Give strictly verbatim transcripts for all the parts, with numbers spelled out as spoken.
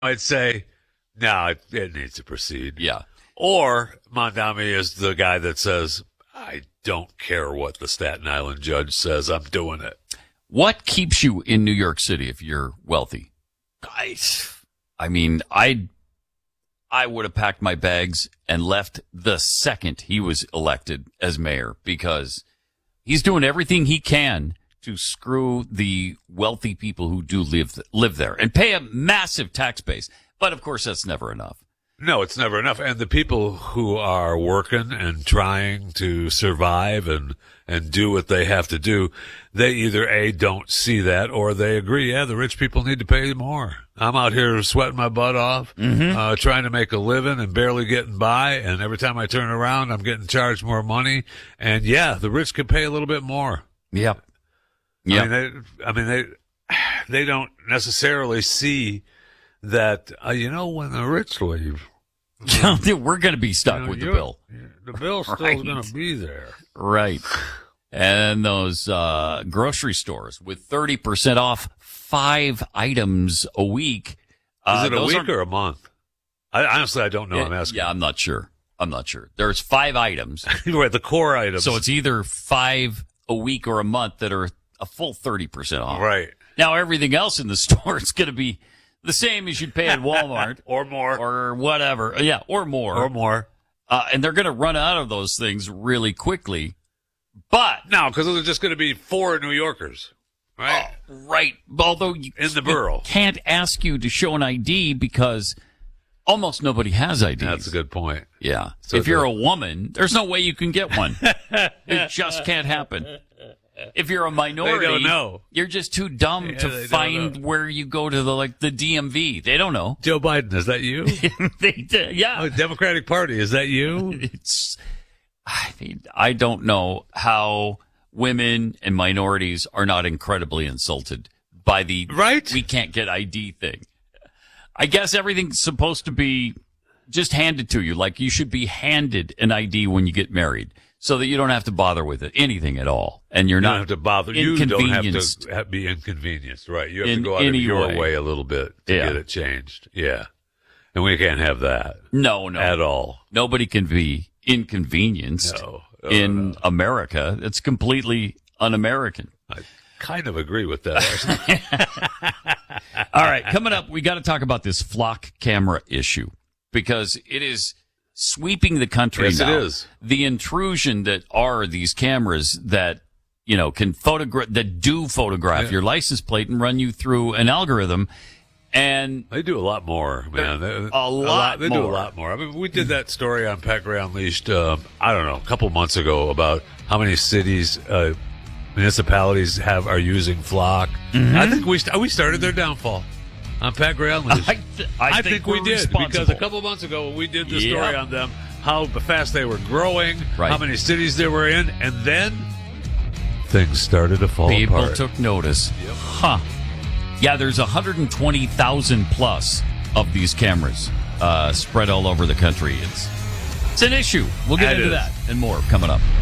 I'd say, no, it, it needs to proceed. Yeah. Or Mondami is the guy that says, I don't care what the Staten Island judge says, I'm doing it. What keeps you in New York City if you're wealthy? I, I mean, I, I would have packed my bags and left the second he was elected as mayor, because he's doing everything he can to screw the wealthy people who do live live there and pay a massive tax base. But, of course, that's never enough. No, it's never enough. And the people who are working and trying to survive and, and do what they have to do, they either, A, don't see that, or they agree, yeah, the rich people need to pay more. I'm out here sweating my butt off, mm-hmm. uh, trying to make a living and barely getting by. And every time I turn around, I'm getting charged more money. And, yeah, the rich can pay a little bit more. Yep. Yep. I mean, they, I mean, they, they don't necessarily see that, uh, you know, when the rich leave, we're going to be stuck you know, with the bill. The bill's still right. going to be there. Right. And those uh, grocery stores with thirty percent off five items a week. Uh, Is it a week are, or a month? I, honestly, I don't know. Yeah, I'm asking. Yeah, I'm not sure. I'm not sure. There's five items. Right, the core items. So it's either five a week or a month that are a full thirty percent off. Right. Now, everything else in the store is going to be the same as you'd pay at Walmart. Or more. Or whatever. Yeah, or more. Or more. Uh, and they're going to run out of those things really quickly. But. No, because they're just going to be four New Yorkers. Right? Oh, right. Although you, in the borough. You can't ask you to show an I D because almost nobody has I Ds. That's a good point. Yeah. So if you're a woman, there's no way you can get one. It just can't happen. If you're a minority, they don't know. You're just too dumb yeah, to find where you go to the like the D M V. They don't know. Joe Biden, is that you? they do, yeah. Oh, Democratic Party, is that you? It's. I mean, I don't know how women and minorities are not incredibly insulted by the right. We can't get I D thing. I guess everything's supposed to be just handed to you. Like you should be handed an I D when you get married, so that you don't have to bother with it, anything at all, and you're you not don't have to bother. You don't have to be inconvenienced, right? You have in to go out of your way. way a little bit to yeah. get it changed. Yeah, and we can't have that. No, no, at all. Nobody can be inconvenienced no. Oh, in no. America. It's completely un-American. I kind of agree with that, actually. All right, coming up, we got to talk about this flock camera issue because it is sweeping the country yes, now. It is. The intrusion that are these cameras that, you know, can photograph, that do photograph yeah. your license plate and run you through an algorithm. And they do a lot more, man. A, a lot, lot They more. do a lot more. I mean, we did that story on Pat Gray Unleashed, um, I don't know, a couple months ago about how many cities, uh, municipalities have are using Flock. Mm-hmm. I think we st- we started their downfall on Pat Gray Unleashed. I, th- I, I think, think we did because a couple months ago we did the yep. story on them, how fast they were growing, right. how many cities they were in, and then things started to fall People apart. People took notice. Yep. Huh. Yeah, there's one hundred twenty thousand plus of these cameras uh, spread all over the country. It's it's an issue. We'll get that into is. that and more coming up.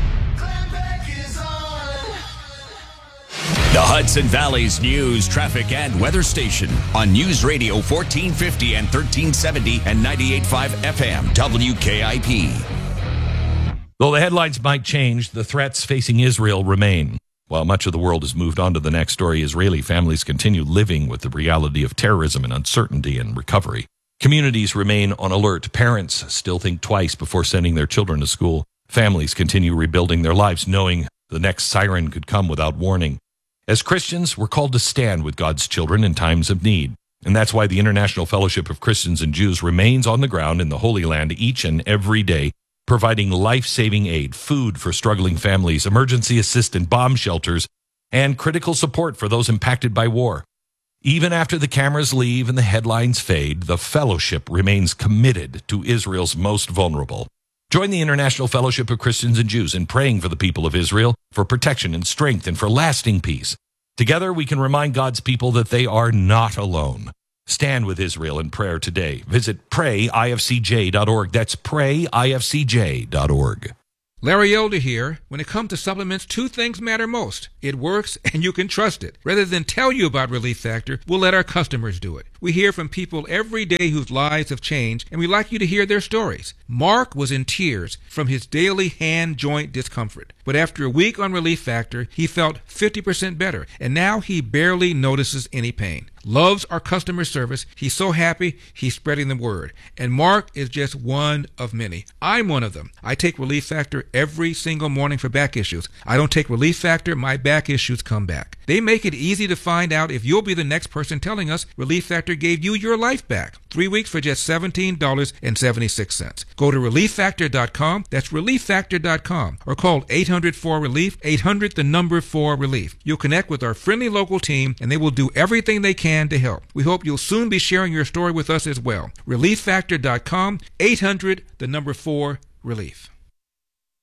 The Hudson Valley's news, traffic, and weather station on News Radio fourteen fifty and thirteen seventy and ninety-eight point five F M W K I P. Though the headlines might change, the threats facing Israel remain. While much of the world has moved on to the next story, Israeli families continue living with the reality of terrorism and uncertainty and recovery. Communities remain on alert. Parents still think twice before sending their children to school. Families continue rebuilding their lives, knowing the next siren could come without warning. As Christians, we're called to stand with God's children in times of need. And that's why the International Fellowship of Christians and Jews remains on the ground in the Holy Land each and every day, providing life-saving aid, food for struggling families, emergency assistance, bomb shelters, and critical support for those impacted by war. Even after the cameras leave and the headlines fade, the fellowship remains committed to Israel's most vulnerable. Join the International Fellowship of Christians and Jews in praying for the people of Israel, for protection and strength, and for lasting peace. Together, we can remind God's people that they are not alone. Stand with Israel in prayer today. Visit pray I F C J dot org. That's pray I F C J dot org. Larry Elder here. When it comes to supplements, two things matter most. It works, and you can trust it. Rather than tell you about Relief Factor, we'll let our customers do it. We hear from people every day whose lives have changed, and we'd like you to hear their stories. Mark was in tears from his daily hand joint discomfort, but after a week on Relief Factor, he felt fifty percent better, and now he barely notices any pain. Loves our customer service. He's so happy, he's spreading the word. And Mark is just one of many. I'm one of them. I take Relief Factor every single morning for back issues. I don't take Relief Factor, my back issues come back. They make it easy to find out if you'll be the next person telling us Relief Factor gave you your life back. Three weeks for just seventeen dollars and seventy-six cents. Go to relief factor dot com. That's relief factor dot com. Or call eight hundred four relief, eight hundred the number four relief. You'll connect with our friendly local team, and they will do everything they can to help. We hope you'll soon be sharing your story with us as well. relief factor dot com, eight hundred the number four relief.